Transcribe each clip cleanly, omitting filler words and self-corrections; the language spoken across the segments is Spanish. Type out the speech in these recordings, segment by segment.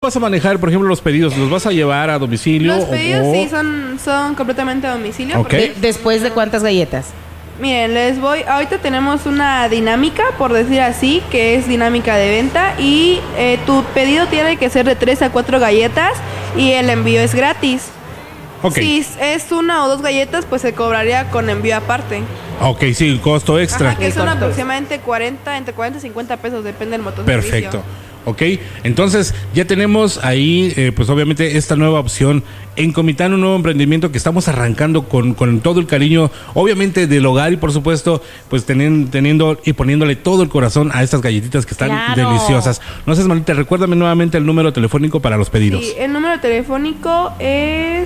¿Vas a manejar, por ejemplo, los pedidos? ¿Los vas a llevar a domicilio? Los pedidos sí son completamente a domicilio. Ok. ¿Después de cuántas galletas? Miren, ahorita tenemos una dinámica, por decir así, que es dinámica de venta y tu pedido tiene que ser de 3 a 4 galletas y el envío es gratis. Ok. Si es 1 o 2 galletas, pues se cobraría con envío aparte. Ok, sí, el costo extra. Ajá, que El son costo. aproximadamente entre 40 y 50 pesos, depende del motor. Perfecto. Ok, entonces ya tenemos ahí, pues obviamente esta nueva opción en Comitán, un nuevo emprendimiento que estamos arrancando con todo el cariño, obviamente del hogar y por supuesto, pues teniendo y poniéndole todo el corazón a estas galletitas que están ¡Claro! deliciosas. No seas malita, recuérdame nuevamente el número telefónico para los pedidos. Sí, el número telefónico es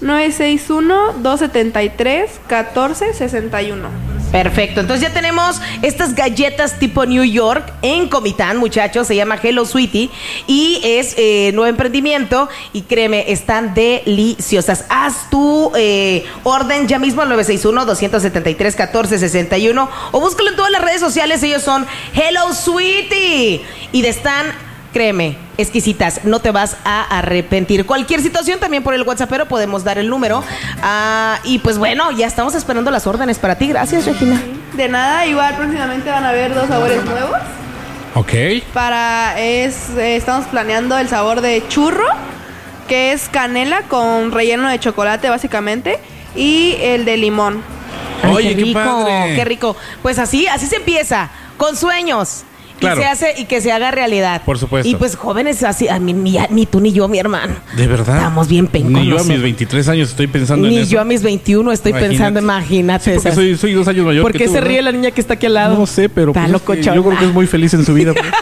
961-273-1461. Perfecto, entonces ya tenemos estas galletas tipo New York en Comitán, muchachos, se llama Hello Sweetie y es nuevo emprendimiento y créeme, están deliciosas. Haz tu orden ya mismo al 961-273-1461 o búscalo en todas las redes sociales, ellos son Hello Sweetie y están, créeme, exquisitas, no te vas a arrepentir. Cualquier situación también por el WhatsApp, pero podemos dar el número. Y pues bueno, ya estamos esperando las órdenes para ti. Gracias, Regina. De nada, igual próximamente van a haber 2 sabores nuevos. Ok. Estamos planeando el sabor de churro, que es canela con relleno de chocolate básicamente, y el de limón. Ay, Oye, qué rico, padre. qué rico. Pues así se empieza, con sueños. Claro. Y que se haga realidad. Por supuesto. Y pues jóvenes así, ni tú ni yo, mi hermano. ¿De verdad? Estamos bien pencos. Ni yo a mis 23 años estoy pensando en Ni eso. yo a mis 21 estoy pensando, imagínate. Sí, porque esas. soy 2 años mayor ¿Por que qué tú, se ¿verdad? ríe la niña que está aquí al lado? No sé, pero Está pues, es que locochona. yo creo que es muy feliz en su vida. Pues.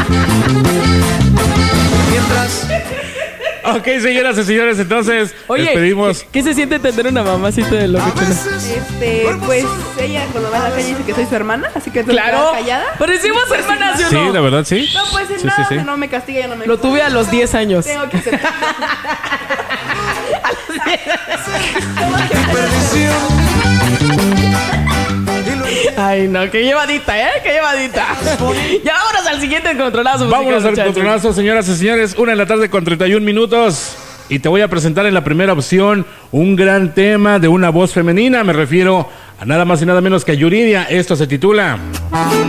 Ok, señoras y señores, entonces despedimos. ¿qué se siente tener una mamacita de locochona? Pues ella cuando va a la calle dice que soy su hermana, así que tengo que Claro, quedar callada. Parecimos hermanas, ¿sí o Sí, no? la verdad, sí. No puede ser Sí, nada, sí, sí. no me castiga, ya no me Lo tuve a los 10 años. Tengo que aceptar. Ay, no, qué llevadita, ¿eh? Qué llevadita. Ya vámonos al siguiente encontronazo. Vámonos al muchachos. encontronazo, señoras y señores. 1:31 p.m. Y te voy a presentar en la primera opción un gran tema de una voz femenina. Me refiero a nada más y nada menos que a Yuridia. Esto se titula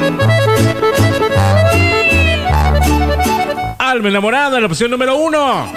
Alma enamorada, en la opción número 1.